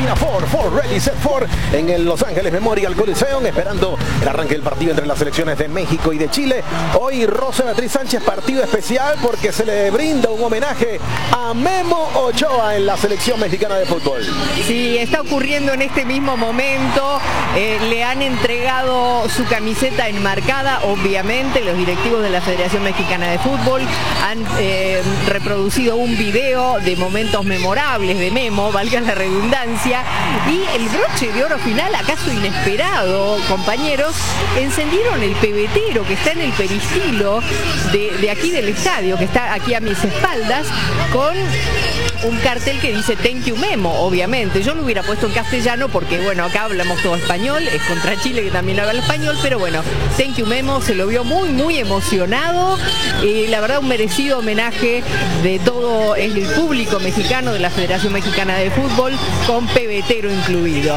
Arena Ford Ready Set Ford en el Los Ángeles Memorial Coliseum, esperando el arranque del partido entre las selecciones de México y de Chile. Hoy Rosa Beatriz Sánchez, partido especial porque se le brinda un homenaje a Memo Ochoa en la selección mexicana de fútbol. Sí, está ocurriendo en este mismo momento. Le han entregado su camiseta enmarcada, obviamente, los directivos de la Federación Mexicana de Fútbol han reproducido un video de momentos memorables de Memo, valga la redundancia, y el broche de oro final, acaso inesperado, compañeros, encendieron el pebetero que está en el peristilo de aquí del estadio, que está aquí a mis espaldas, con un cartel que dice Thank you Memo, obviamente. Yo lo hubiera puesto en castellano porque, bueno, acá hablamos todo español, es contra Chile que también habla español, pero bueno, Thank you Memo, se lo vio muy emocionado, y la verdad un merecido homenaje de todo el público mexicano de la Federación Mexicana de Fútbol, con pebetero incluido.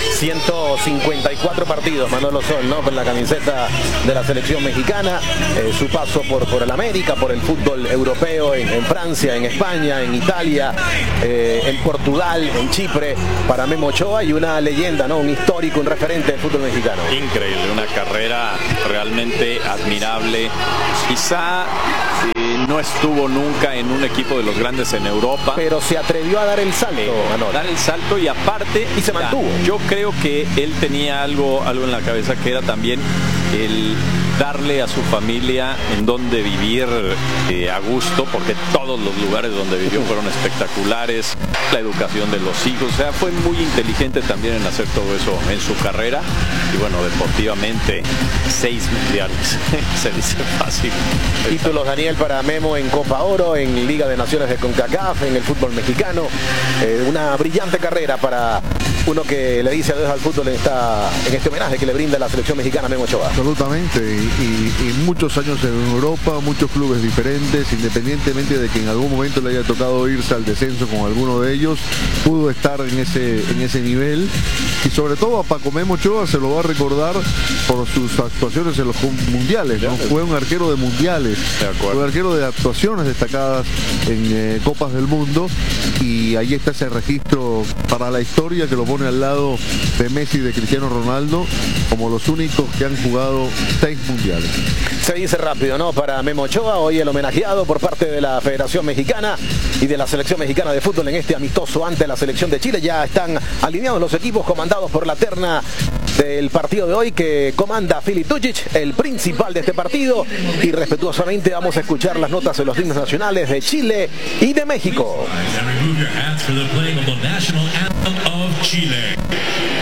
154 partidos, Manolo Sol, ¿no? Con la camiseta de la selección mexicana, su paso por el América, por el fútbol europeo, en Francia, en España, en Italia, en Portugal, en Chipre, para Memo Ochoa, y una leyenda, ¿no? Un histórico, un referente del fútbol mexicano. Increíble, una carrera realmente admirable. Quizá no estuvo nunca en un equipo de los grandes en Europa, pero se atrevió a dar el salto, dar el salto, y aparte, y se mantuvo. Yo creo que él tenía algo en la cabeza, que era también el darle a su familia en donde vivir a gusto, porque todos los lugares donde vivió fueron espectaculares, la educación de los hijos, o sea, fue muy inteligente también en hacer todo eso en su carrera. Y bueno, deportivamente 6 mundiales, se dice fácil. Títulos, Daniel, para Memo en Copa Oro, en Liga de Naciones de CONCACAF, en el fútbol mexicano. Una brillante carrera para uno que le dice adiós al fútbol en este homenaje que le brinda la selección mexicana a Memo Ochoa. Absolutamente, y muchos años en Europa, muchos clubes diferentes, independientemente de que en algún momento le haya tocado irse al descenso con alguno de ellos, pudo estar en ese nivel, y sobre todo a Paco Memo Ochoa se lo va a recordar por sus actuaciones en los mundiales, ¿no? Fue un arquero de mundiales, fue un arquero de actuaciones destacadas en Copas del Mundo, y ahí está ese registro para la historia que lo pone al lado de Messi y de Cristiano Ronaldo como los únicos que han jugado 6 mundiales. Se dice rápido, ¿no? Para Memo Ochoa, hoy el homenajeado por parte de la Federación Mexicana y de la Selección Mexicana de Fútbol en este amistoso ante la selección de Chile. Ya están alineados los equipos, comandados por la terna del partido de hoy, que comanda Filip Dujic, el principal de este partido, y respetuosamente vamos a escuchar las notas de los himnos nacionales de Chile y de México.